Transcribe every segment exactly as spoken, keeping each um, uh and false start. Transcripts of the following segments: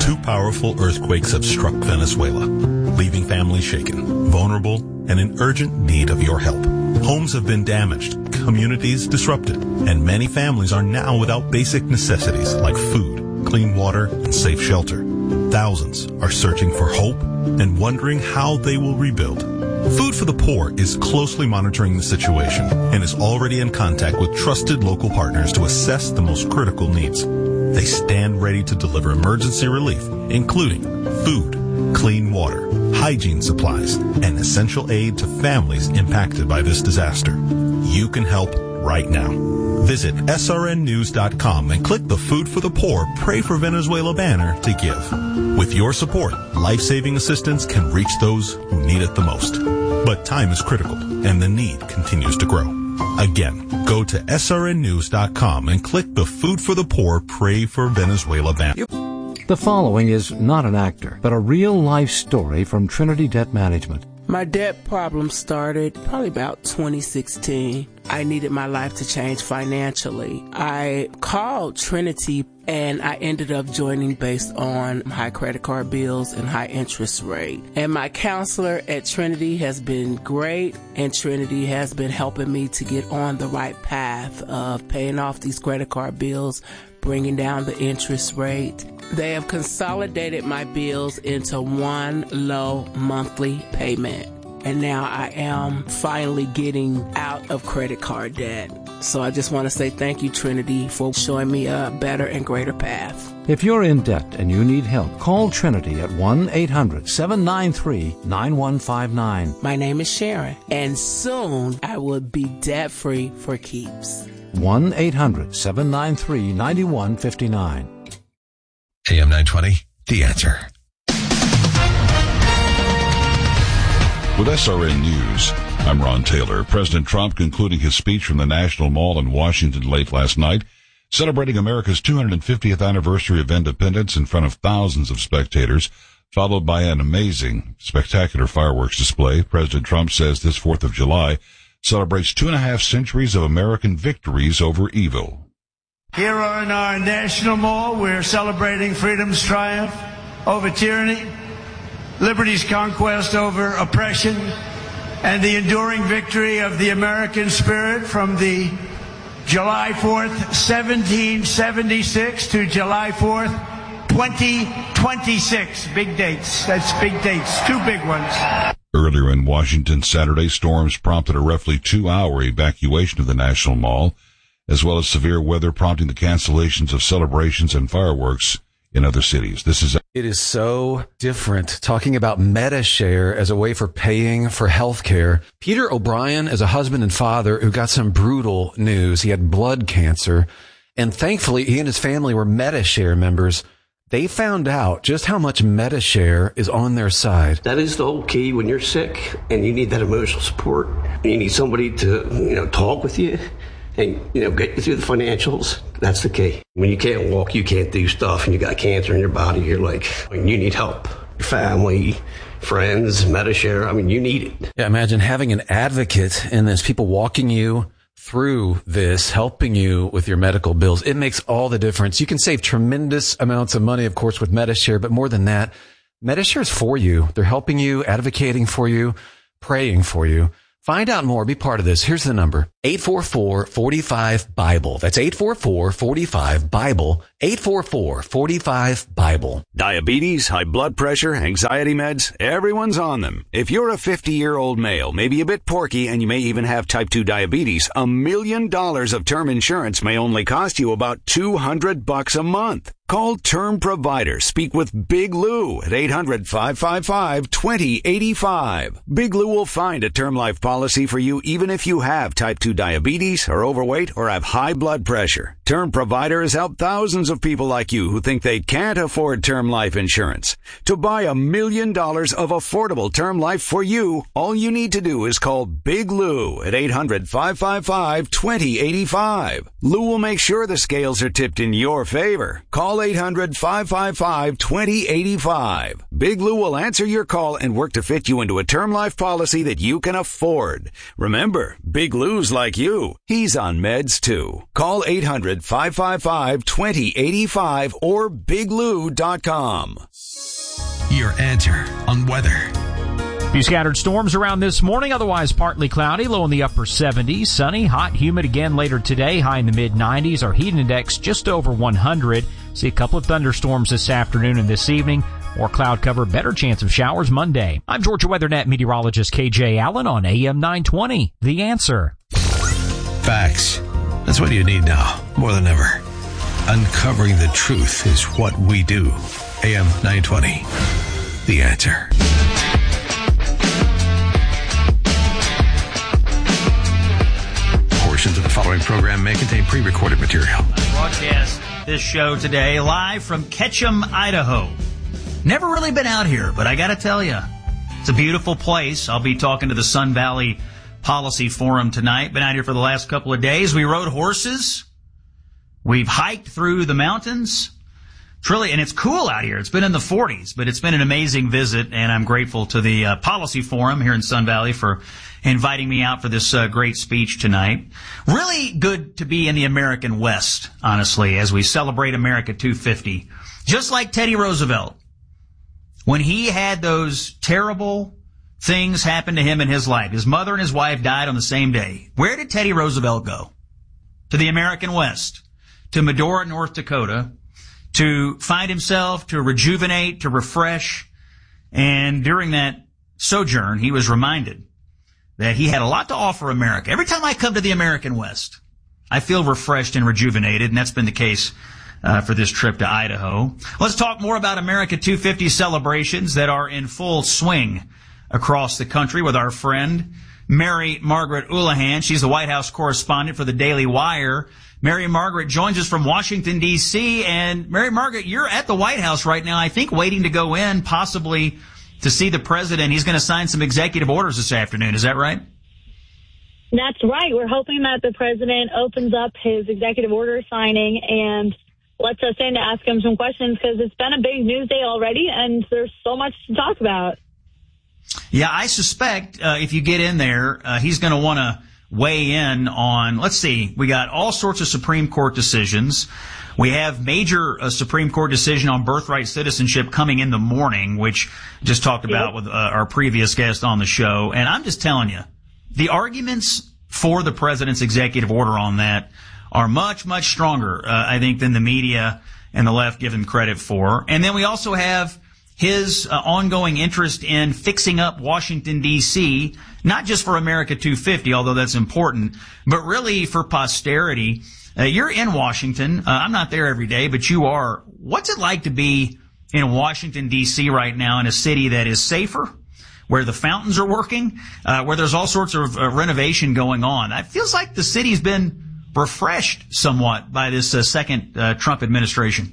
two powerful earthquakes have struck Venezuela, leaving families shaken, vulnerable, and in urgent need of your help. Homes have been damaged, communities disrupted, and many families are now without basic necessities like food, clean water, and safe shelter. Thousands are searching for hope and wondering how they will rebuild. Food for the Poor is closely monitoring the situation and is already in contact with trusted local partners to assess the most critical needs. They stand ready to deliver emergency relief, including food, clean water, hygiene supplies, and essential aid to families impacted by this disaster. You can help right now. Visit S R N news dot com and click the Food for the Poor Pray for Venezuela banner to give. With your support, life-saving assistance can reach those who need it the most. But time is critical, and the need continues to grow. Again, go to S R N news dot com and click the Food for the Poor Pray for Venezuela banner. The following is not an actor, but a real-life story from Trinity Debt Management. My debt problem started probably about twenty sixteen. I needed my life to change financially. I called Trinity and I ended up joining based on high credit card bills and high interest rate. And my counselor at Trinity has been great, and Trinity has been helping me to get on the right path of paying off these credit card bills, bringing down the interest rate. They have consolidated my bills into one low monthly payment. And now I am finally getting out of credit card debt. So I just want to say thank you, Trinity, for showing me a better and greater path. If you're in debt and you need help, call Trinity at one eight hundred seven nine three nine one five nine. My name is Sharon, and soon I will be debt-free for keeps. one eight hundred seven nine three nine one five nine. A M nine twenty, The Answer. With S R N News, I'm Ron Taylor. President Trump concluding his speech from the National Mall in Washington late last night, celebrating America's two hundred fiftieth anniversary of independence in front of thousands of spectators, followed by an amazing, spectacular fireworks display. President Trump says this fourth of July celebrates two and a half centuries of American victories over evil. Here in our National Mall, we're celebrating freedom's triumph over tyranny, liberty's conquest over oppression, and the enduring victory of the American spirit from the July fourth, seventeen seventy-six to July fourth, twenty twenty-six. Big dates. That's big dates. Two big ones. Earlier in Washington Saturday, storms prompted a roughly two-hour evacuation of the National Mall, as well as severe weather prompting the cancellations of celebrations and fireworks in other cities. This is It is so different talking about MediShare as a way for paying for health care. Peter O'Brien is a husband and father who got some brutal news. He had blood cancer, and thankfully he and his family were MediShare members. They found out just how much MediShare is on their side. That is the whole key when you're sick and you need that emotional support. You need somebody to, you know, talk with you and, you know, get you through the financials. That's the key. When you can't walk, you can't do stuff, and you got cancer in your body, you're like, I mean, you need help. Your family, friends, MediShare, I mean, you need it. Yeah, imagine having an advocate in this, people walking you through this, helping you with your medical bills. It makes all the difference. You can save tremendous amounts of money, of course, with MediShare, but more than that, MediShare is for you. They're helping you, advocating for you, praying for you. Find out more. Be part of this. Here's the number. eight four four, four five, BIBLE. That's eight four four, four five, BIBLE. eight four four, four five, BIBLE. Diabetes, high blood pressure, anxiety meds, everyone's on them. If you're a fifty-year-old male, maybe a bit porky, and you may even have type two diabetes, a million dollars of term insurance may only cost you about two hundred bucks a month. Call Term Provider. Speak with Big Lou at eight hundred, five five five, two zero eight five. Big Lou will find a term life policy for you even if you have type two diabetes, are overweight, or have high blood pressure. Term Provider has helped thousands of people like you who think they can't afford term life insurance. To buy a million dollars of affordable term life for you, all you need to do is call Big Lou at eight hundred, five five five, two zero eight five. Lou will make sure the scales are tipped in your favor. Call eight hundred, five five five, two zero eight five. Big Lou will answer your call and work to fit you into a term life policy that you can afford. Remember, Big Lou's like you. He's on meds too. Call eight hundred, at five five five, two zero eight five or big lou dot com. Your answer on weather. A few scattered storms around this morning, otherwise partly cloudy, low in the upper seventies, sunny, hot, humid again later today, high in the mid nineties, our heat index just over one hundred. See a couple of thunderstorms this afternoon and this evening. More cloud cover, better chance of showers Monday. I'm Georgia WeatherNet meteorologist K J Allen on A M nine twenty. The Answer. Facts. That's what you need now, more than ever. Uncovering the truth is what we do. A M nine twenty. The Answer. Portions of the following program may contain pre-recorded material. I broadcast this show today live from Ketchum, Idaho. Never really been out here, but I got to tell you, it's a beautiful place. I'll be talking to the Sun Valley Policy Forum tonight. Been out here for the last couple of days. We rode horses. We've hiked through the mountains. It's really, and it's cool out here. It's been in the forties, but it's been an amazing visit, and I'm grateful to the uh, Policy Forum here in Sun Valley for inviting me out for this uh, great speech tonight. Really good to be in the American West, honestly, as we celebrate America two fifty. Just like Teddy Roosevelt. When he had those terrible things happen to him in his life, his mother and his wife died on the same day. Where did Teddy Roosevelt go? To the American West, to Medora, North Dakota, to find himself, to rejuvenate, to refresh. And during that sojourn, he was reminded that he had a lot to offer America. Every time I come to the American West, I feel refreshed and rejuvenated, and that's been the case Uh, for this trip to Idaho. Let's talk more about America two fifty celebrations that are in full swing across the country with our friend, Mary Margaret Houlihan. She's the White House correspondent for the Daily Wire. Mary Margaret joins us from Washington, D C And Mary Margaret, you're at the White House right now, I think waiting to go in, possibly to see the president. He's going to sign some executive orders this afternoon. Is that right? That's right. We're hoping that the president opens up his executive order signing and lets us in to ask him some questions, because it's been a big news day already, and there's so much to talk about. Yeah, I suspect uh, if you get in there, uh, he's going to want to weigh in on, let's see, we got all sorts of Supreme Court decisions. We have major uh, Supreme Court decision on birthright citizenship coming in the morning, which I just talked about yep. with uh, our previous guest on the show. And I'm just telling you, the arguments for the president's executive order on that are much, much stronger, uh, I think, than the media and the left give him credit for. And then we also have his uh, ongoing interest in fixing up Washington, D C, not just for America two fifty, although that's important, but really for posterity. Uh, you're in Washington. Uh, I'm not there every day, but you are. What's it like to be in Washington, D C right now, in a city that is safer, where the fountains are working, uh, where there's all sorts of uh, renovation going on? It feels like the city's been refreshed somewhat by this uh, second uh, Trump administration.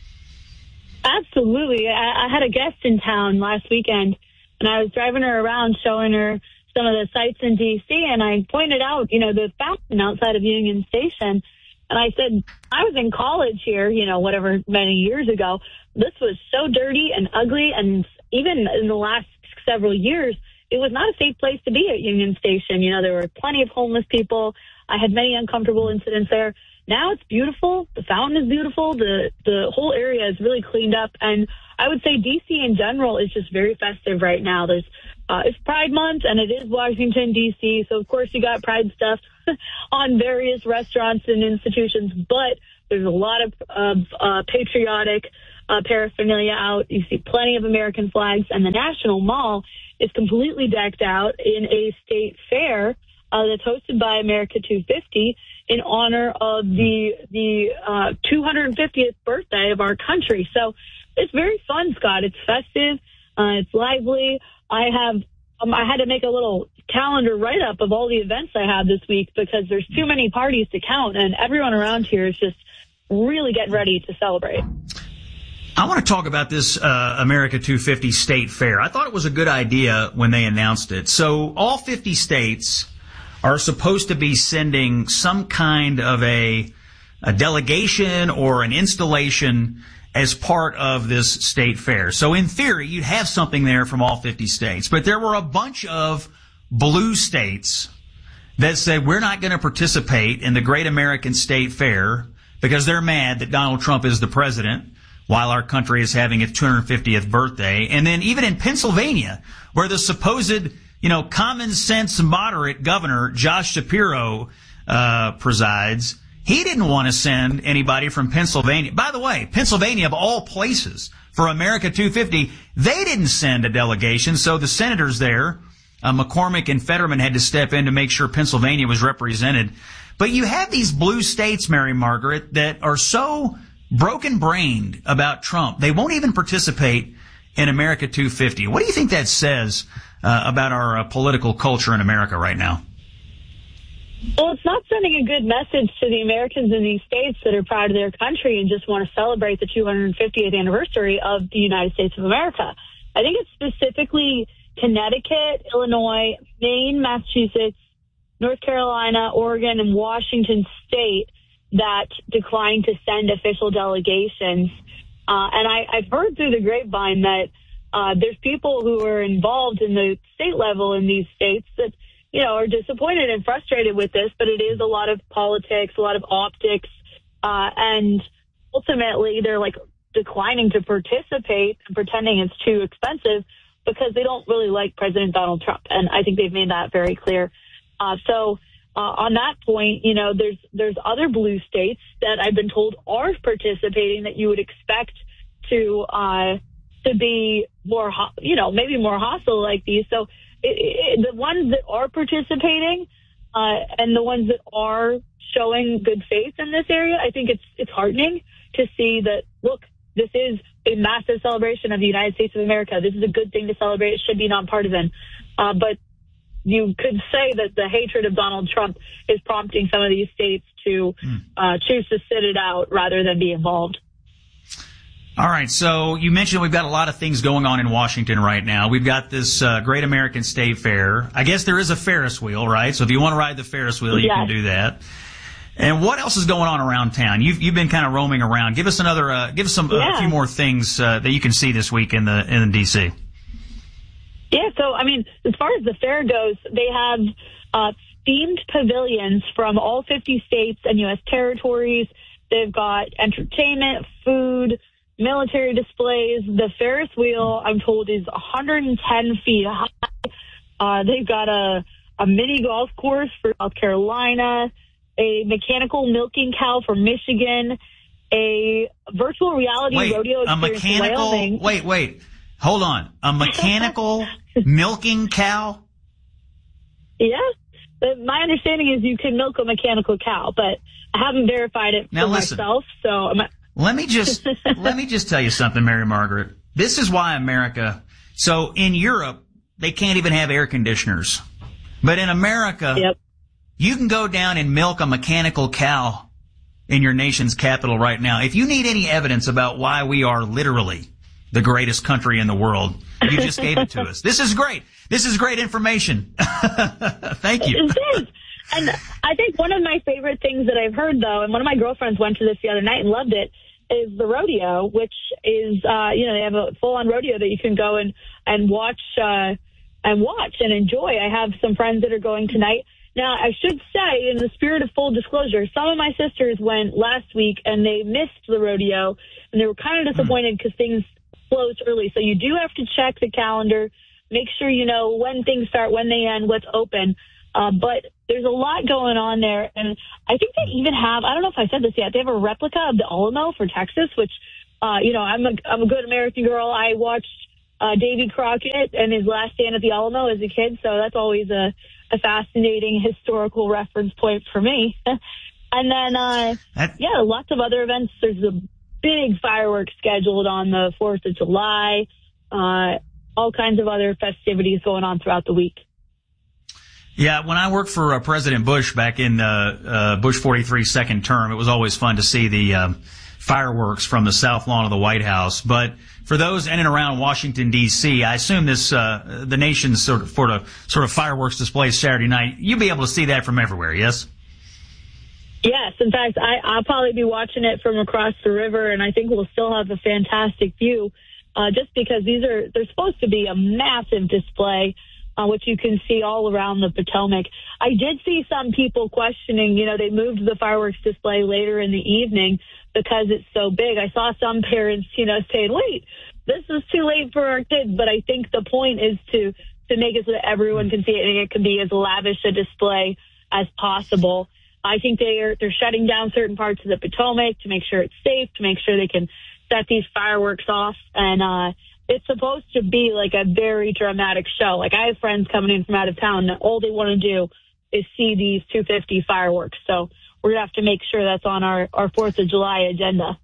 Absolutely. I, I had a guest in town last weekend, and I was driving her around showing her some of the sites in D C, and I pointed out, you know, the fountain outside of Union Station, and I said, I was in college here, you know, whatever, many years ago. This was so dirty and ugly, and even in the last several years, it was not a safe place to be at Union Station. You know, there were plenty of homeless people. I had many uncomfortable incidents there. Now it's beautiful. The fountain is beautiful. The the whole area is really cleaned up. And I would say D C in general is just very festive right now. There's uh, it's Pride Month, and it is Washington, D C, so of course you got Pride stuff on various restaurants and institutions, but there's a lot of, of uh, patriotic uh, paraphernalia out. You see plenty of American flags, and the National Mall is completely decked out in a state fair Uh, that's hosted by America two fifty in honor of the the uh, two hundred fiftieth birthday of our country. So it's very fun, Scott. It's festive. Uh, it's lively. I have um, I had to make a little calendar write-up of all the events I have this week because there's too many parties to count, and everyone around here is just really getting ready to celebrate. I want to talk about this uh, America two fifty State Fair. I thought it was a good idea when they announced it. So all fifty states are supposed to be sending some kind of a, a delegation or an installation as part of this state fair. So in theory, you'd have something there from all fifty states. But there were a bunch of blue states that said, we're not going to participate in the Great American State Fair because they're mad that Donald Trump is the president while our country is having its two hundred fiftieth birthday. And then even in Pennsylvania, where the supposed, you know, common sense moderate governor, Josh Shapiro, uh, presides, he didn't want to send anybody from Pennsylvania. By the way, Pennsylvania, of all places, for America two fifty, they didn't send a delegation. So the senators there, uh, McCormick and Fetterman, had to step in to make sure Pennsylvania was represented. But you have these blue states, Mary Margaret, that are so broken-brained about Trump, they won't even participate in America two fifty. What do you think that says uh, about our uh, political culture in America right now? Well, it's not sending a good message to the Americans in these states that are proud of their country and just want to celebrate the two hundred fiftieth anniversary of the United States of America. I think it's specifically Connecticut, Illinois, Maine, Massachusetts, North Carolina, Oregon, and Washington State that declined to send official delegations. Uh, and I, I've heard through the grapevine that uh, there's people who are involved in the state level in these states that, you know, are disappointed and frustrated with this, but it is a lot of politics, a lot of optics, uh, and ultimately they're like declining to participate and pretending it's too expensive because they don't really like President Donald Trump. And I think they've made that very clear. Uh, so, Uh, on that point, you know, there's there's other blue states that I've been told are participating that you would expect to uh, to be more, ho- you know, maybe more hostile like these. So it, it, the ones that are participating uh, and the ones that are showing good faith in this area, I think it's it's heartening to see that, look, this is a massive celebration of the United States of America. This is a good thing to celebrate. It should be nonpartisan. Uh, but you could say that the hatred of Donald Trump is prompting some of these states to uh, choose to sit it out rather than be involved. All right, so you mentioned we've got a lot of things going on in Washington right now. We've got this uh, Great American State Fair. I guess there is a Ferris wheel, right? So if you want to ride the Ferris wheel, you yes. can do that. And what else is going on around town? You've you've been kind of roaming around. Give us another, uh, give us some yeah. uh, a few more things uh, that you can see this week in the in D C. Yeah, so, I mean, as far as the fair goes, they have uh, themed pavilions from all fifty states and U S territories. They've got entertainment, food, military displays. The Ferris wheel, I'm told, is one hundred ten feet high. Uh, they've got a, a mini golf course for South Carolina, a mechanical milking cow for Michigan, a virtual reality wait, rodeo a experience mechanical, in Wyoming. Wait, wait. Hold on. A mechanical milking cow? Yeah. My understanding is you can milk a mechanical cow, but I haven't verified it now for listen, myself. So I'm let me just let me just tell you something, Mary Margaret. This is why America. So in Europe, they can't even have air conditioners, but in America, yep. you can go down and milk a mechanical cow in your nation's capital right now. If you need any evidence about why we are literally the greatest country in the world, you just gave it to us. This is great. This is great information. Thank you. It is. And I think one of my favorite things that I've heard, though, and one of my girlfriends went to this the other night and loved it, is the rodeo, which is, uh, you know, they have a full-on rodeo that you can go and, and watch, uh, and watch and enjoy. I have some friends that are going tonight. Now, I should say, in the spirit of full disclosure, some of my sisters went last week and they missed the rodeo, and they were kind of disappointed because things closed early. So you do have to check the calendar, make sure you know when things start, when they end, what's open. Uh, but there's a lot going on there. And I think they even have, I don't know if I said this yet, they have a replica of the Alamo for Texas, which, uh, you know, I'm a, I'm a good American girl. I watched uh, Davy Crockett and his last stand at the Alamo as a kid. So that's always a, a fascinating historical reference point for me. And then, uh, yeah, lots of other events. There's a big fireworks scheduled on the fourth of July, uh, all kinds of other festivities going on throughout the week. Yeah, when I worked for uh, President Bush back in uh, uh, Bush forty-three's second term, it was always fun to see the um, fireworks from the South Lawn of the White House. But for those in and around Washington, D C, I assume this uh, the nation's sort of, sort of sort of fireworks display Saturday night, you'll be able to see that from everywhere, yes? Yes, in fact, I, I'll probably be watching it from across the river, and I think we'll still have a fantastic view, uh, just because these are, they're supposed to be a massive display. uh, which you can see all around the Potomac. I did see some people questioning, you know, they moved the fireworks display later in the evening because it's so big. I saw some parents, you know, saying, wait, this is too late for our kids. But I think the point is to, to make it so that everyone can see it and it can be as lavish a display as possible. I think they are, they're shutting down certain parts of the Potomac to make sure it's safe, to make sure they can set these fireworks off. And, uh, it's supposed to be like a very dramatic show. Like, I have friends coming in from out of town that all they want to do is see these two fifty fireworks. So we're going to have to make sure that's on our, our fourth of July agenda.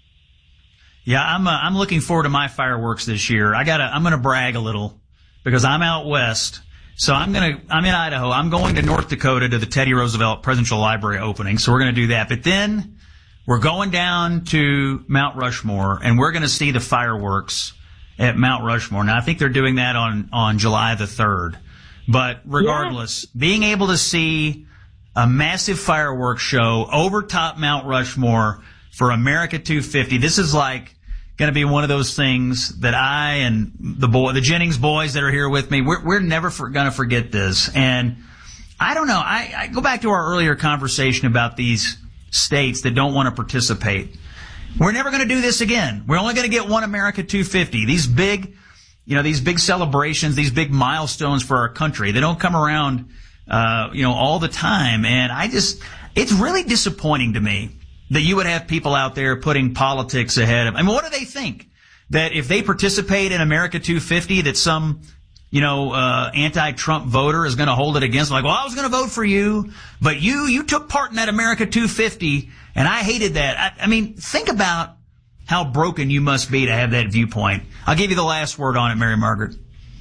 Yeah, I'm, uh, I'm looking forward to my fireworks this year. I gotta, I'm going to brag a little because I'm out west. So I'm going to, I'm in Idaho. I'm going to North Dakota to the Teddy Roosevelt Presidential Library opening. So we're going to do that. But then we're going down to Mount Rushmore and we're going to see the fireworks at Mount Rushmore. Now, I think they're doing that on, on July the third. But regardless, yeah. being able to see a massive fireworks show over top Mount Rushmore for America two fifty, this is like going to be one of those things that I and the boy, the Jennings boys that are here with me, we're, we're never for, going to forget this. And I don't know. I, I go back to our earlier conversation about these states that don't want to participate. We're never going to do this again. We're only going to get one America two fifty. These big, you know, these big celebrations, these big milestones for our country, they don't come around, uh, you know, all the time. And I just, it's really disappointing to me that you would have people out there putting politics ahead of, I mean, what do they think? That if they participate in America two fifty, that some, you know, uh, anti-Trump voter is going to hold it against them? Like, well, I was going to vote for you, but you, you took part in that America two fifty. And I hated that. I, I mean, think about how broken you must be to have that viewpoint. I'll give you the last word on it, Mary Margaret.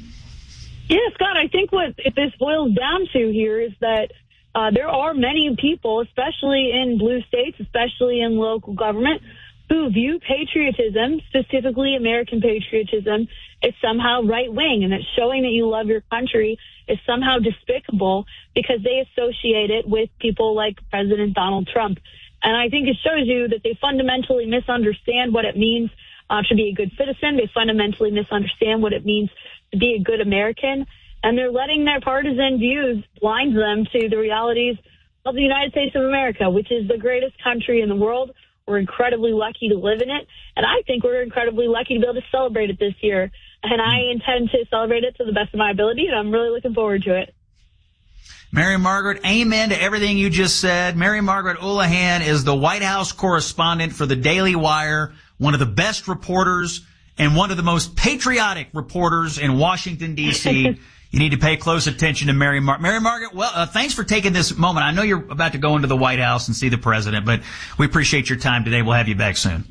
Yeah, Scott, I think what if this boils down to here is that uh, there are many people, especially in blue states, especially in local government, who view patriotism, specifically American patriotism, as somehow right-wing, and that showing that you love your country is somehow despicable because they associate it with people like President Donald Trump. And I think it shows you that they fundamentally misunderstand what it means uh, to be a good citizen. They fundamentally misunderstand what it means to be a good American. And they're letting their partisan views blind them to the realities of the United States of America, which is the greatest country in the world. We're incredibly lucky to live in it. And I think we're incredibly lucky to be able to celebrate it this year. And I intend to celebrate it to the best of my ability, and I'm really looking forward to it. Mary Margaret, amen to everything you just said. Mary Margaret Houlihan is the White House correspondent for the Daily Wire, one of the best reporters and one of the most patriotic reporters in Washington, D C You need to pay close attention to Mary Margaret. Mary Margaret, well, uh, thanks for taking this moment. I know you're about to go into the White House and see the president, but we appreciate your time today. We'll have you back soon.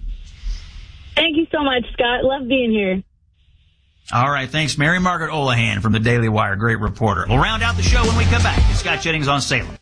Thank you so much, Scott. Love being here. All right, thanks. Mary Margaret Houlihan from the Daily Wire, great reporter. We'll round out the show when we come back. It's Scott Jennings on Salem.